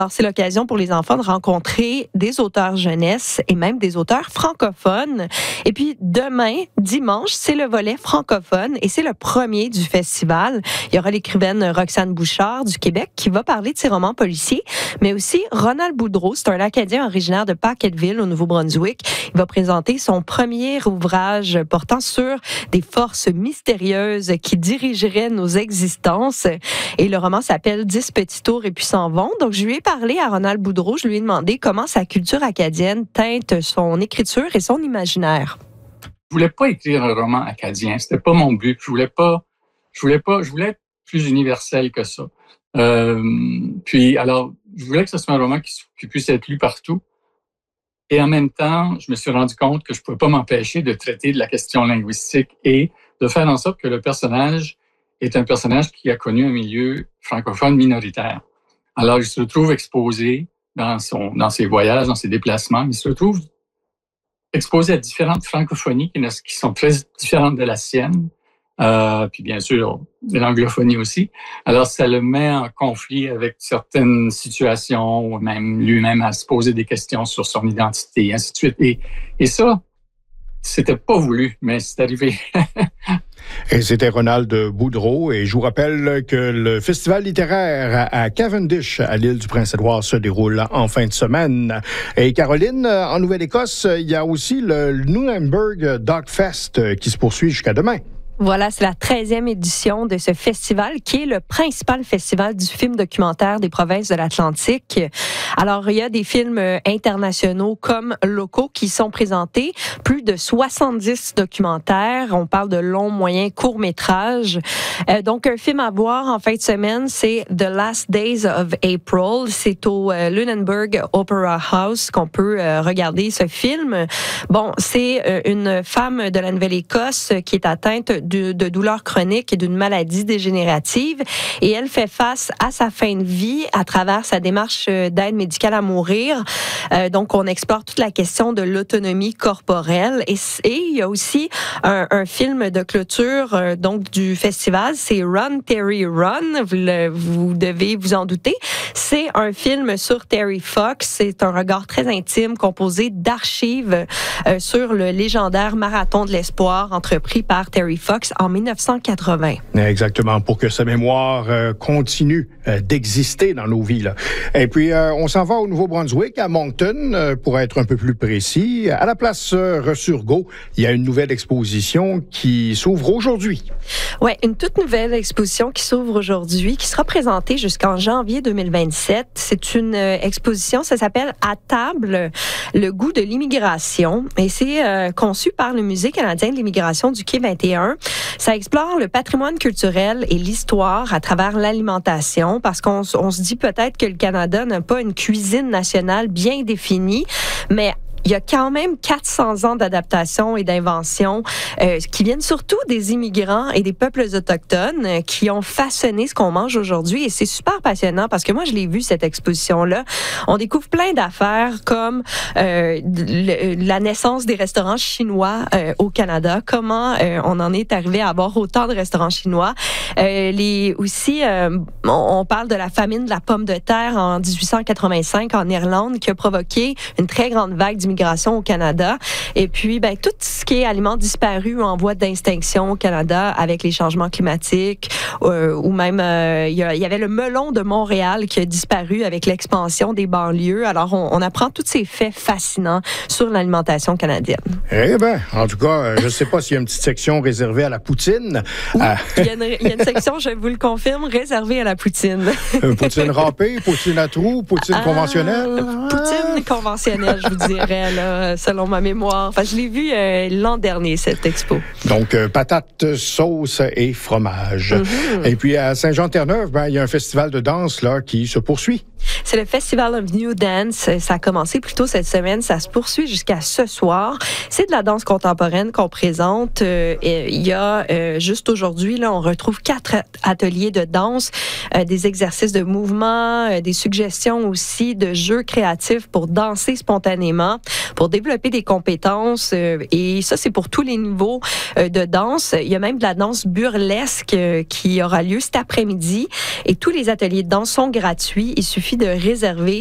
Alors, c'est l'occasion pour les enfants de rencontrer des auteurs jeunesse et même des auteurs francophones. Et puis, demain, dimanche, c'est le volet francophone et c'est le premier du festival. Il y aura l'écrivaine Roxane Bouchard du Québec qui va parler de ses romans policiers, mais aussi Ronald Boudreau, c'est un Acadien originaire de Packetteville au Nouveau-Brunswick. Il va présenter son premier ouvrage portant sur des forces mystérieuses qui dirigeraient nos existences. Et le roman s'appelle 10 petits tours et puis s'en vont. Donc, je lui ai parlé à Ronald Boudreau. Je lui ai demandé comment sa culture acadienne teinte son écriture et son imaginaire. Je voulais pas écrire un roman acadien. C'était pas mon but. Je voulais être plus universel que ça. Alors, je voulais que ce soit un roman qui puisse être lu partout. Et en même temps, je me suis rendu compte que je pouvais pas m'empêcher de traiter de la question linguistique et de faire en sorte que le personnage est un personnage qui a connu un milieu francophone minoritaire. Alors, il se retrouve exposé dans ses voyages, dans ses déplacements. Il se retrouve exposé à différentes francophonies qui sont très différentes de la sienne. Puis bien sûr, de l'anglophonie aussi. Alors, ça le met en conflit avec certaines situations, ou même lui-même à se poser des questions sur son identité, et ainsi de suite. Et ça, c'était pas voulu, mais c'est arrivé. Et c'était Ronald Boudreau. Et je vous rappelle que le festival littéraire à Cavendish, à l'île du Prince-Édouard, se déroule en fin de semaine. Et Caroline, en Nouvelle-Écosse, il y a aussi le Nuremberg Dog Fest qui se poursuit jusqu'à demain. Voilà, c'est la 13e édition de ce festival qui est le principal festival du film documentaire des provinces de l'Atlantique. Alors, il y a des films internationaux comme locaux qui sont présentés, plus de 70 documentaires. On parle de longs, moyens, courts métrages. Donc, un film à voir en fin de semaine, c'est The Last Days of April. C'est au Lunenburg Opera House qu'on peut regarder ce film. Bon, c'est une femme de la Nouvelle-Écosse qui est atteinte de douleurs chroniques et d'une maladie dégénérative. Et elle fait face à sa fin de vie à travers sa démarche d'aide médicale à mourir. Donc, on explore toute la question de l'autonomie corporelle. Et il y a aussi un film de clôture donc du festival. C'est Run, Terry, Run. Vous devez vous en douter. C'est un film sur Terry Fox. C'est un regard très intime composé d'archives sur le légendaire marathon de l'espoir entrepris par Terry Fox en 1980. Exactement, pour que sa mémoire continue d'exister dans nos vies. Là. Et puis, on s'en va au Nouveau-Brunswick, à Moncton, pour être un peu plus précis. À la place Resurgo, il y a une nouvelle exposition qui s'ouvre aujourd'hui. Oui, une toute nouvelle exposition qui s'ouvre aujourd'hui, qui sera présentée jusqu'en janvier 2027. C'est une exposition, ça s'appelle « À table, le goût de l'immigration ». Et c'est conçu par le Musée canadien de l'immigration du Quai 21. Ça explore le patrimoine culturel et l'histoire à travers l'alimentation, parce qu'on se dit peut-être que le Canada n'a pas une cuisine nationale bien définie, mais il y a quand même 400 ans d'adaptation et d'invention qui viennent surtout des immigrants et des peuples autochtones qui ont façonné ce qu'on mange aujourd'hui. Et c'est super passionnant parce que moi, je l'ai vu, cette exposition-là. On découvre plein d'affaires comme la naissance des restaurants chinois au Canada, comment on en est arrivé à avoir autant de restaurants chinois. On parle de la famine de la pomme de terre en 1885 en Irlande qui a provoqué une très grande vague d'immigration au Canada. Et puis, tout ce qui est aliments disparus ou en voie d'extinction au Canada avec les changements climatiques ou même, il y avait le melon de Montréal qui a disparu avec l'expansion des banlieues. Alors, on apprend tous ces faits fascinants sur l'alimentation canadienne. Eh bien, en tout cas, je ne sais pas s'il y a une petite section réservée à la poutine. Oui, il y a une section, je vous le confirme, réservée à la poutine. Poutine râpée, poutine à trous, poutine conventionnelle? Poutine conventionnelle, je vous dirais. Là, selon ma mémoire. Enfin, je l'ai vu l'an dernier, cette expo. Donc, patates, sauce et fromage. Mm-hmm. Et puis, à Saint-Jean-Terre-Neuve, il y a un festival de danse là, qui se poursuit. C'est le Festival of New Dance. Ça a commencé plus tôt cette semaine. Ça se poursuit jusqu'à ce soir. C'est de la danse contemporaine qu'on présente. Il y a, juste aujourd'hui, là, on retrouve 4 ateliers de danse, des exercices de mouvement, des suggestions aussi de jeux créatifs pour danser spontanément, pour développer des compétences. Et ça, c'est pour tous les niveaux de danse. Il y a même de la danse burlesque qui aura lieu cet après-midi. Et tous les ateliers de danse sont gratuits. Il suffit de réservé